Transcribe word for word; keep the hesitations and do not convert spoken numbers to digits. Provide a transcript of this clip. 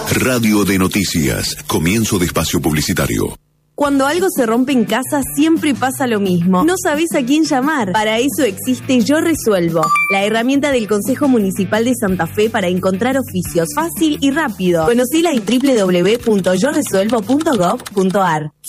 Radio de Noticias. Comienzo de espacio publicitario. Cuando algo se rompe en casa, siempre pasa lo mismo. No sabés a quién llamar. Para eso existe Yo Resuelvo, la herramienta del Consejo Municipal de Santa Fe para encontrar oficios fácil y rápido. Conocila en doble u doble u doble u punto yo resuelvo punto gov punto ar.